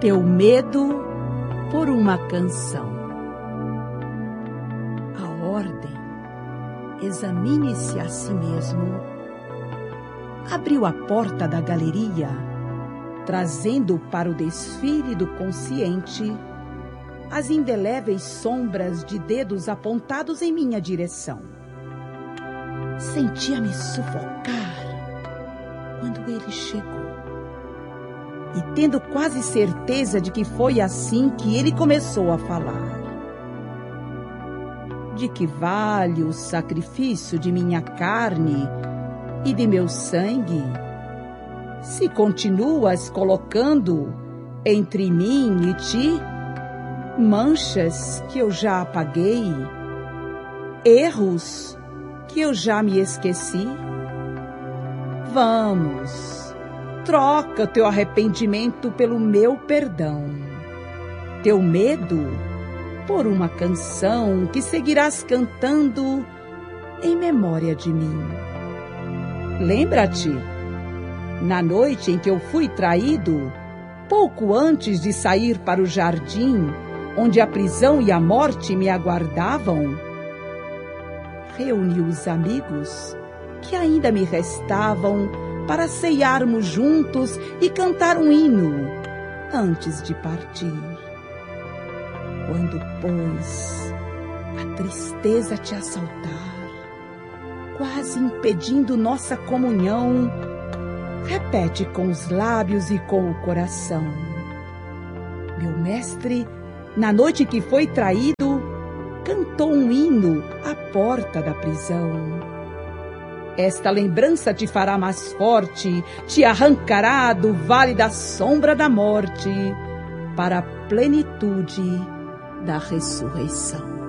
Teu medo por uma canção. A ordem, examine-se a si mesmo, abriu a porta da galeria, trazendo para o desfile do consciente as indeléveis sombras de dedos apontados em minha direção. Sentia-me sufocar quando ele chegou. E tendo quase certeza de que foi assim que ele começou a falar. De que vale o sacrifício de minha carne e de meu sangue, se continuas colocando entre mim e ti manchas que eu já apaguei, erros que eu já me esqueci? Vamos, troca teu arrependimento pelo meu perdão, teu medo por uma canção que seguirás cantando em memória de mim. Lembra-te, na noite em que eu fui traído, pouco antes de sair para o jardim, onde a prisão e a morte me aguardavam, reuni os amigos que ainda me restavam para ceiarmos juntos e cantar um hino antes de partir. Quando, pois, a tristeza te assaltar, quase impedindo nossa comunhão, repete com os lábios e com o coração. Meu mestre, na noite que foi traído, cantou um hino à porta da prisão. Esta lembrança te fará mais forte, te arrancará do vale da sombra da morte para a plenitude da ressurreição.